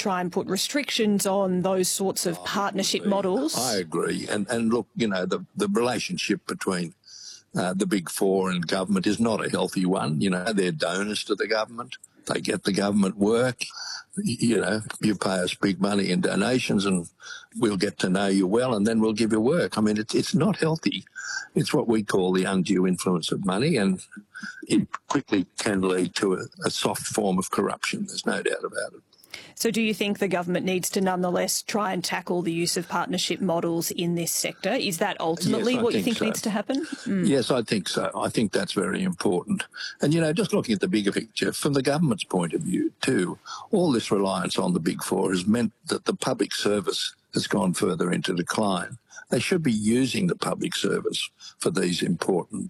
try and put restrictions on those sorts of partnership models. I agree. And look, the relationship between the Big Four and government is not a healthy one. They're donors to the government. They get the government work. You pay us big money in donations and we'll get to know you well and then we'll give you work. I mean, it's not healthy. It's what we call the undue influence of money, and it quickly can lead to a soft form of corruption. There's no doubt about it. So do you think the government needs to nonetheless try and tackle the use of partnership models in this sector? Is that ultimately what you think needs to happen? Yes, I think so. I think that's very important. And, just looking at the bigger picture, from the government's point of view too, all this reliance on the Big Four has meant that the public service has gone further into decline. They should be using the public service for these important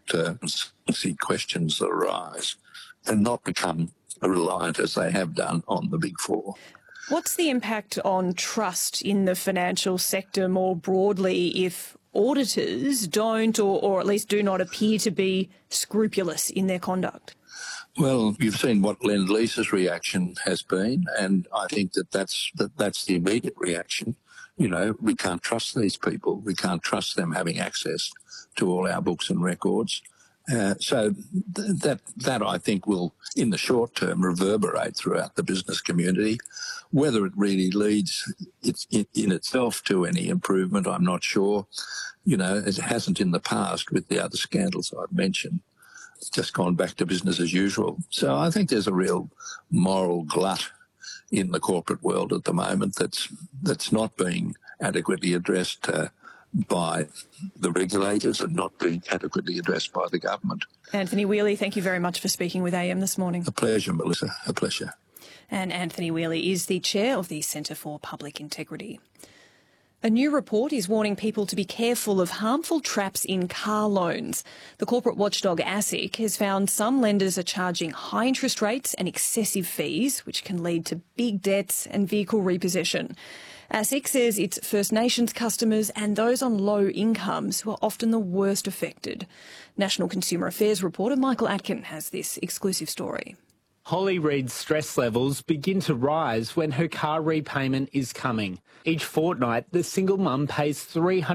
questions that arise and not become reliant, as they have done, on the Big Four. What's the impact on trust in the financial sector more broadly if auditors don't or at least do not appear to be scrupulous in their conduct? Well, you've seen what Lend-Lease's reaction has been, and I think that's the immediate reaction. We can't trust these people. We can't trust them having access to all our books and records. So that I think will, in the short term, reverberate throughout the business community. Whether it really leads in itself to any improvement, I'm not sure. It hasn't in the past with the other scandals I've mentioned. It's just gone back to business as usual. So I think there's a real moral glut in the corporate world at the moment that's not being adequately addressed by the regulators and not being adequately addressed by the government. Anthony Whealy, thank you very much for speaking with AM this morning. A pleasure, Melissa, a pleasure. And Anthony Whealy is the chair of the Centre for Public Integrity. A new report is warning people to be careful of harmful traps in car loans. The corporate watchdog ASIC has found some lenders are charging high interest rates and excessive fees, which can lead to big debts and vehicle repossession. ASIC says it's First Nations customers and those on low incomes who are often the worst affected. National Consumer Affairs reporter Michael Atkin has this exclusive story. Holly Reid's stress levels begin to rise when her car repayment is coming. Each fortnight, the single mum pays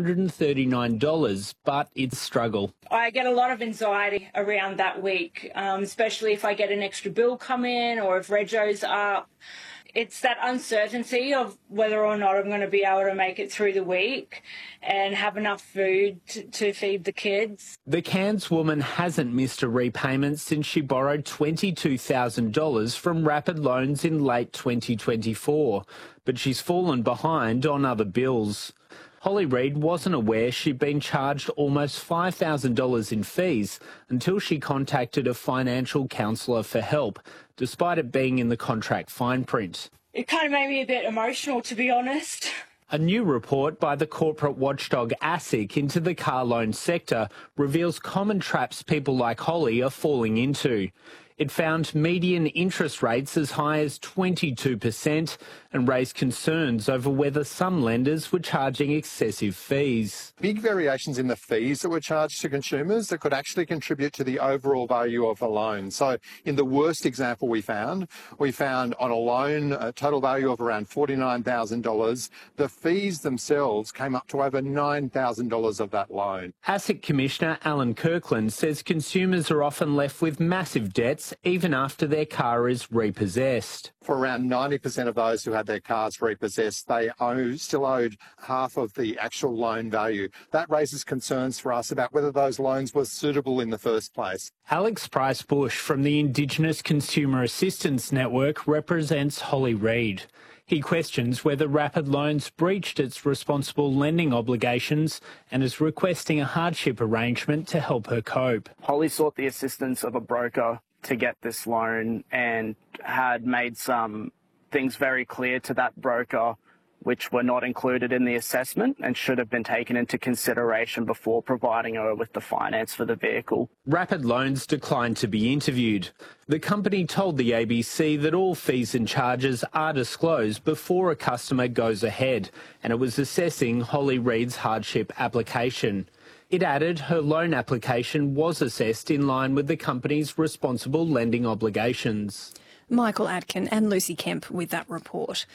$339, but it's a struggle. I get a lot of anxiety around that week, especially if I get an extra bill come in or if rego's up. It's that uncertainty of whether or not I'm going to be able to make it through the week and have enough food to feed the kids. The Cairns woman hasn't missed a repayment since she borrowed $22,000 from Rapid Loans in late 2024, but she's fallen behind on other bills. Holly Reid wasn't aware she'd been charged almost $5,000 in fees until she contacted a financial counsellor for help, despite it being in the contract fine print. It kind of made me a bit emotional, to be honest. A new report by the corporate watchdog ASIC into the car loan sector reveals common traps people like Holly are falling into. It found median interest rates as high as 22% and raised concerns over whether some lenders were charging excessive fees. Big variations in the fees that were charged to consumers that could actually contribute to the overall value of a loan. So in the worst example we found on a loan a total value of around $49,000, the fees themselves came up to over $9,000 of that loan. ASIC Commissioner Alan Kirkland says consumers are often left with massive debts even after their car is repossessed. For around 90% of those who had their cars repossessed, they still owed half of the actual loan value. That raises concerns for us about whether those loans were suitable in the first place. Alex Price-Bush from the Indigenous Consumer Assistance Network represents Holly Reid. He questions whether Rapid Loans breached its responsible lending obligations and is requesting a hardship arrangement to help her cope. Holly sought the assistance of a broker to get this loan and had made some things very clear to that broker which were not included in the assessment and should have been taken into consideration before providing her with the finance for the vehicle. Rapid Loans declined to be interviewed. The company told the ABC that all fees and charges are disclosed before a customer goes ahead, and it was assessing Holly Reid's hardship application. It added her loan application was assessed in line with the company's responsible lending obligations. Michael Atkin and Lucy Kemp with that report.